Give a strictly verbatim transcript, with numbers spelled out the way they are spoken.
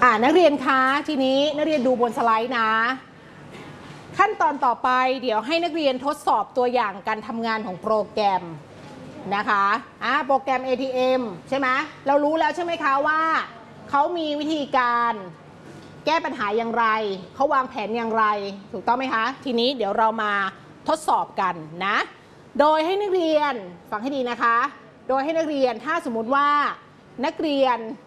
อ่านักเรียนคะทีนี้นักเรียนดูบนสไลด์นะขั้นตอนต่อไปเดี๋ยวให้นักเรียนทดสอบตัวอย่างการทำงานของโปรแกรมนะคะอ่าโปรแกรม เอ ที เอ็ม ใช่ไหมเรารู้แล้วใช่ไหมคะว่าเขามีวิธีการแก้ปัญหาอย่างไรเขาวางแผนอย่างไรถูกต้องไหมคะทีนี้เดี๋ยวเรามาทดสอบกันนะโดยให้นักเรียนฟังให้ดีนะคะโดยให้นักเรียนถ้าสมมุติว่านักเรียน